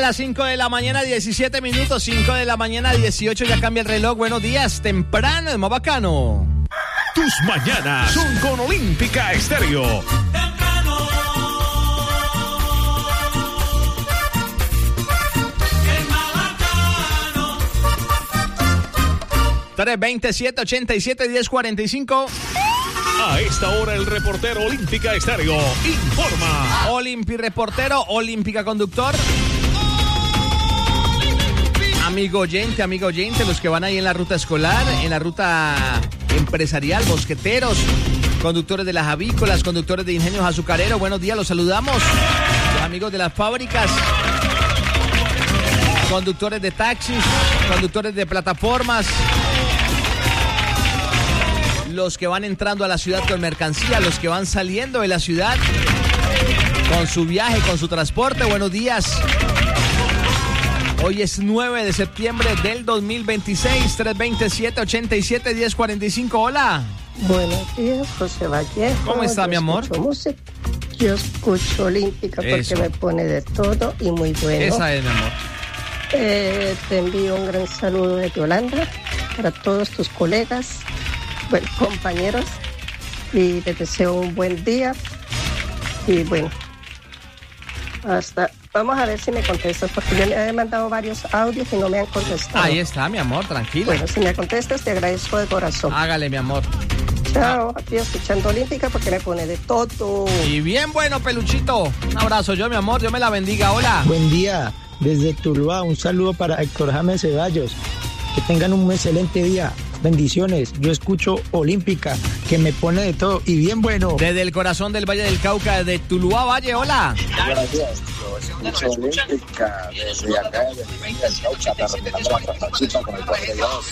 las 5 de la mañana, 17 minutos, 5 de la mañana, 18, ya cambia el reloj. Buenos días, temprano, es más bacano. Tus mañanas son con Olímpica Estéreo. 327-87-1045. A esta hora el reportero Olímpica Estéreo informa. Olimpi reportero, Olímpica conductor. Amigo oyente, los que van ahí en la ruta escolar, en la ruta empresarial, bosqueteros, conductores de las avícolas, conductores de ingenios azucareros, buenos días, los saludamos. Los amigos de las fábricas, conductores de taxis, conductores de plataformas, los que van entrando a la ciudad con mercancía, los que van saliendo de la ciudad con su viaje, con su transporte, buenos días. Hoy es 9 de septiembre del 2026, 327-87-1045. Hola. Buenos días, José Vallejo. ¿Cómo está, mi amor? Yo escucho Olímpica porque me pone de todo y muy bueno. Esa es, mi amor. Te envío un gran saludo desde Holanda para todos tus colegas, compañeros, y te deseo un buen día. Y bueno, vamos a ver si me contestas, porque yo le he mandado varios audios y no me han contestado. Ahí está, mi amor, tranquilo. Bueno, si me contestas, te agradezco de corazón. Hágale, mi amor. Chao, aquí escuchando Olímpica porque me pone de todo. Y bien bueno, Peluchito. Un abrazo, mi amor, Dios me la bendiga. Hola. Buen día, desde Tuluá, un saludo para Héctor James Ceballos. Que tengan un excelente día. Bendiciones, yo escucho Olímpica, que me pone de todo y bien bueno. Desde el corazón del Valle del Cauca, de Tuluá Valle, hola. Buenos días, yo escucho Olímpica desde acá, desde el Valle del Cauca, para retomar la trasnochita con el poder de Dios.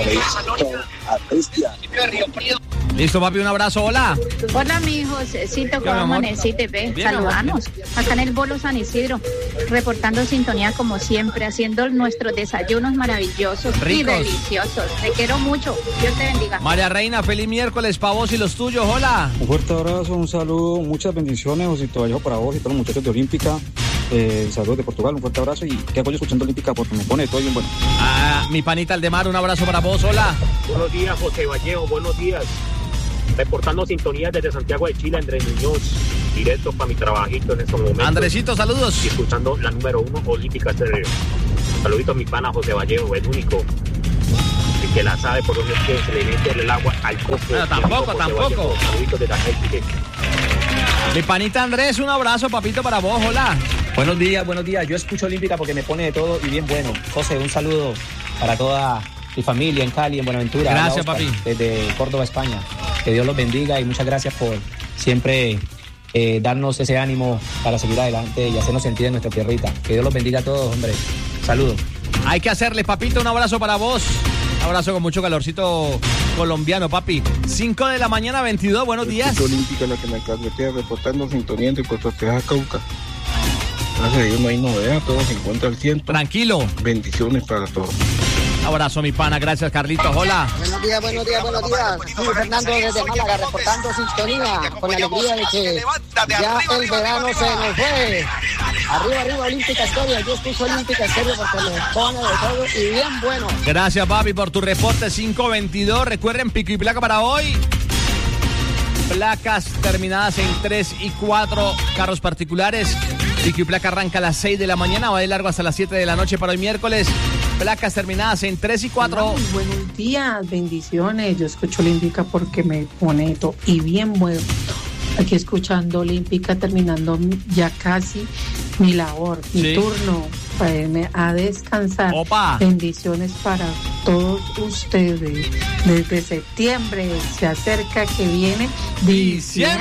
A Cristian. Listo, papi, un abrazo, hola. Hola, mi Josecito, ¿cómo amaneciste? Saludanos. Acá en el Bolo San Isidro, reportando sintonía como siempre, haciendo nuestros desayunos maravillosos, ricos y deliciosos. Te quiero mucho. Dios te bendiga. María Reina, feliz miércoles para vos y los tuyos. Hola. Un fuerte abrazo, un saludo, muchas bendiciones, Josito Vallejo, para vos y todos los muchachos de Olímpica. Saludos de Portugal, un fuerte abrazo y que apoyo escuchando Olímpica porque me pone todo bien bueno. Mi panita Aldemar, un abrazo para vos. Hola. Buenos días, José Vallejo, buenos días. Reportando sintonías desde Santiago de Chile, Andrés Muñoz, directo para mi trabajito en estos momentos. Andresito, saludos. Y escuchando la número 1, Olímpica Estéreo. Saludito a mi pana José Vallejo, el único, el que la sabe por dónde es que se le mete el agua al costo. Tampoco. Saluditos de Tajay. Mi panita Andrés, un abrazo, papito, para vos. Hola. Buenos días. Yo escucho Olímpica porque me pone de todo y bien bueno. José, un saludo para toda mi familia en Cali, en Buenaventura. Gracias, Oscar, papi. Desde Córdoba, España. Que Dios los bendiga y muchas gracias por siempre darnos ese ánimo para seguir adelante y hacernos sentir en nuestra tierrita. Que Dios los bendiga a todos, hombre. Saludos. Hay que hacerle, papito, un abrazo para vos. Un abrazo con mucho calorcito colombiano, papi. 5 de la mañana, 22, buenos días. Olímpica, la que me carguetea, reportando sintonía entre Puerto Tejas, Cauca. Gracias a Dios no hay novedad, todo se encuentra al 100. Tranquilo. Bendiciones para todos. Abrazo, mi pana, gracias, Carlitos. Hola. Buenos días. Sí, Fernando desde Málaga, reportando sintonía, con la alegría de que ya el verano se nos fue. Arriba, Olímpica Estéreo. Yo escucho Olímpica Estéreo porque me pone de todo y bien bueno. Gracias, papi, por tu reporte. 522. Recuerden, pico y placa para hoy. Placas terminadas en 3 y 4, carros particulares. Pico y placa arranca a las 6 de la mañana, va de largo hasta las 7 de la noche para hoy miércoles. Placas terminadas en 3 y 4. Hola, buenos días, bendiciones. Yo escucho Olímpica porque me pone todo y bien bueno. Aquí escuchando Olímpica, terminando ya casi mi labor, mi turno para irme a descansar. Opa. Bendiciones para todos ustedes. Desde septiembre se acerca que viene diciembre.